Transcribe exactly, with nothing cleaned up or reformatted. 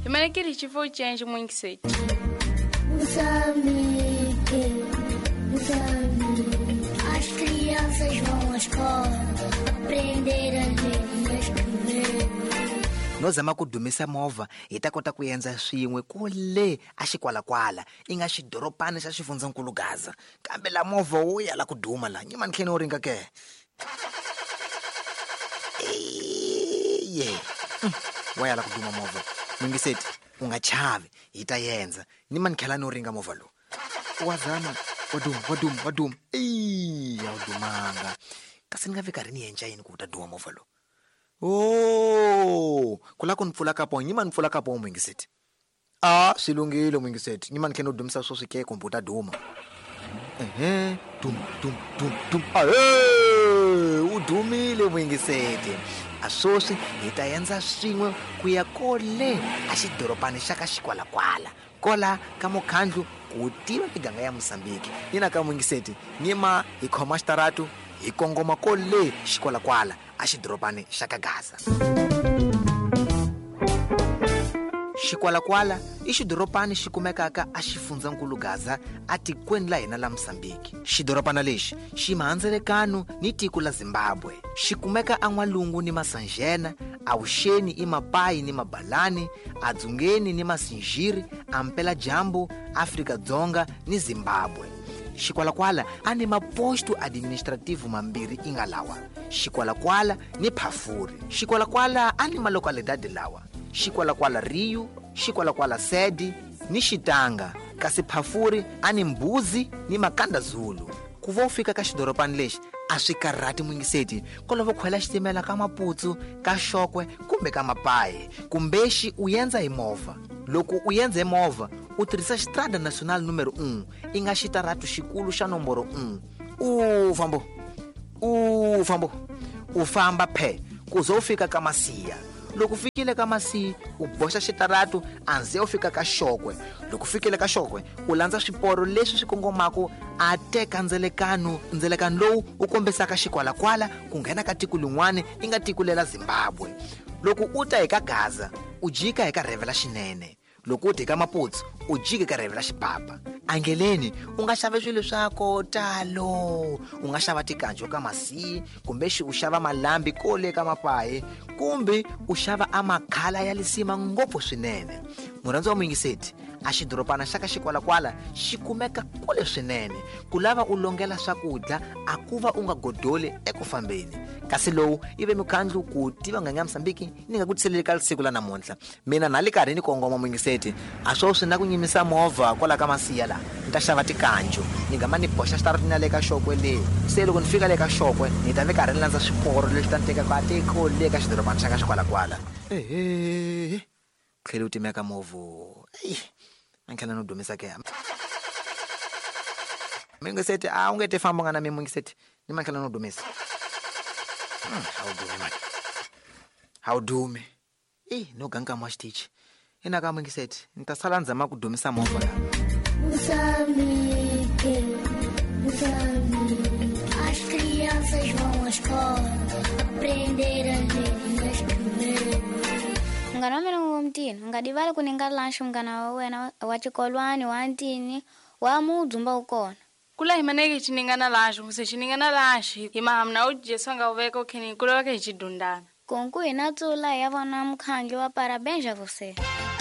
Imana que ele tive o change muito cedo. Moçambique, Moçambique. As crianças vão à escola aprender a ler e a escrever. Nozama kudumisa movha hi ta kota ku endla swin'we kule a xikwalakwala i nga xidoropani xa xifundzankulu Gaza kambe la movha wo ya la ku duma la nyima nikheni wo ringa ke ye wa ya la ku duma movha Mwingiseti u nga chavi hi ta yenza nima nikhela no ringa movha lo wazama waduma waduma waduma eh ya udumanga kasi ni nga veka rini yenja yini ku ta duma movha lo. Oh, kula ku nipfula kapo nyima nipfula kapo Mwingiseti. Ah, silungile Mwingiseti. Nyima nikhena udumisa swo swike komputa duma. Ehe, dum dum dum dum. Ahe, udumile Mwingiseti. Asosi hi ta yenza swin'we ku ya kole a xidoropani xa ka xikwalakwala. Kola ka mukhandlu ku tiva miganga ya Mozambique. Yina ka Mwingiseti, nyima hi khoma xitaratu hi kongoma kole xikwalakwala a xidoropani xa ka Gaza. Xikwalakwala i xidoropani xi kumekaka a xifundzankulu Gaza a tikweni la hina la Mozambique. Xidoropana lexi xi mahandzelekano ni tiko la Zimbabwe. Xi kumeka a N'walungu ni Masanjena, a Vuxeni i Mapayi ni Mabalani, a Dzungeni ni Masinjiri, a Mpela Jambu, Afrika-Dzonga ni Zimbabwe. Xikwalakwala a ni maposto administrativo mambirhi inga lawa, Xikwalakwala ni Phafuri. Xikwalakwala a ni malokalidade lawa, Xikwalakwala Rio, Xikwalakwala Sedi ni Xitanga, kasi Phafuri a ni Mbuzi ni Makanda Zulu. Ku va u fika ka xidoropani lexi a swi karhati Mwingiseti ko lava khwela xitimela ka Maputsu, ka Xokwe kumbe ka Mapayi, kumbexi u yenza hi movha. Loko u yenza hi movha u tirhisa xitrada national numero one i nga xitaratu xikulu xa nomboro one. U fambo u fambo u famba phe ku zo u fika ka Masiya. Loko fikile ka Masiya u boxa xitaratu anze u fika ka Xokwe. Loko fikile ka Xokwe u landza swiporo leswi swi kongomaka a teka ndzelekano ndzelekano lowu u kombisaka xikwalakwala ku nghena ka tiko lin'wana i nga tiko lela Zimbabwe. Loko u ta eka Gaza u jika eka rheve la xinene. Loko u ta eka Maputsu u jika eka rheve la xipapa. Angeleni u nga xava swilo swa kotalo, u nga xava tikanjo ka Masiya kumbe xi u xava malambi kole ka Mapayi kumbe u xava a makhala ya lisima ngopfu swinene. Murhandziwa wa Mwingiseti, a xidoropana xa ka xikwalakwala xi kumeka kule swinene ku lava u longela swakudya a ku va u nga godoli eku fambeni. Kasi lowu i ve mikhandlu ku tiva nganga ya Mozambique ni nga ku tiseleli ka siku la namuntlha. Mina na le karhi ni kongoma Mwingiseti a swo swi na ku nyimisa movha kwala ka Masiya la ni ta xava tikanjo ni nga ma ni boxa xitaratu na le ka Xokwe leyi. Se loko ni fika le ka Xokwe ni ta ve karhi ni landza swiporo leswi ta ni tekaka tiko le ka xidoropana xa ka xikwalakwala. Ehe, tlhela u timeka movha. Eyi, ankhela no dumisa ke. Mwingiseti a u nge te famba nga na mi Mwingiseti ni mankhela no dumisa. How do me, man? How do me? Eh, no ganga ma xitichi. Ina ka Mwingiseti, ni ta sala ndzama ku dumisa movha la. Moçambique, Moçambique. As crianças vão à escola aprender a ler e a escrever. Ngana mina ngomtini, ngadivali kuninga lunch mngana wa wena wa xikolwani wa ntini wa mudzumba ukona. Kula himaneke chiningana laxo, kuse chiningana laxi hi mahamna u jesanga u veka ukheni kula ka hi xidundana. Konku hina tsula ya vona mukhandli wa parabenja vuse.